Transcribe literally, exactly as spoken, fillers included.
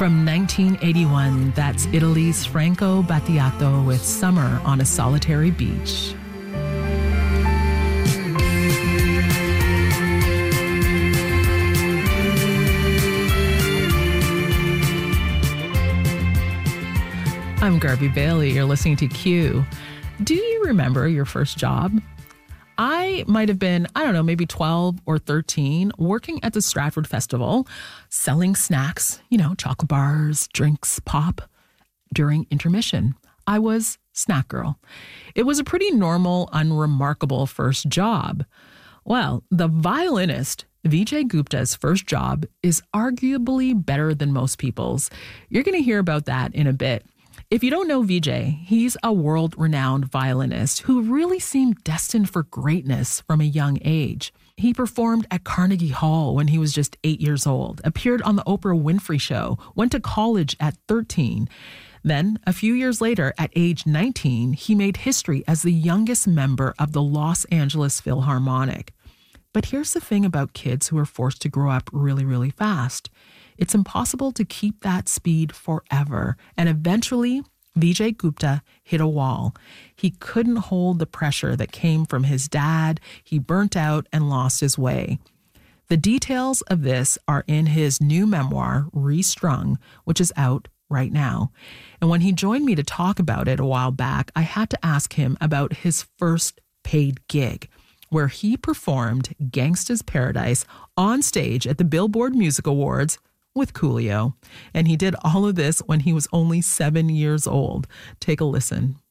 From nineteen eighty-one, that's Italy's Franco Battiato with Summer on a Solitary Beach. I'm Garby Bailey. You're listening to Q. Do you remember your first job? I might have been, I don't know, maybe twelve or thirteen, working at the Stratford Festival, selling snacks, you know, chocolate bars, drinks, pop, during intermission. I was snack girl. It was a pretty normal, unremarkable first job. Well, the violinist Vijay Gupta's first job is arguably better than most people's. You're going to hear about that in a bit. If you don't know Vijay, he's a world-renowned violinist who really seemed destined for greatness from a young age. He performed at Carnegie Hall when he was just eight years old, appeared on the Oprah Winfrey Show, went to college at thirteen. Then, a few years later, at age nineteen, he made history as the youngest member of the Los Angeles Philharmonic. But here's the thing about kids who are forced to grow up really, really fast. It's impossible to keep that speed forever. And eventually, Vijay Gupta hit a wall. He couldn't hold the pressure that came from his dad. He burnt out and lost his way. The details of this are in his new memoir, Restrung, which is out right now. And when he joined me to talk about it a while back, I had to ask him about his first paid gig, where he performed Gangsta's Paradise on stage at the Billboard Music Awards with Coolio. And he did all of this when he was only seven years old. Take a listen.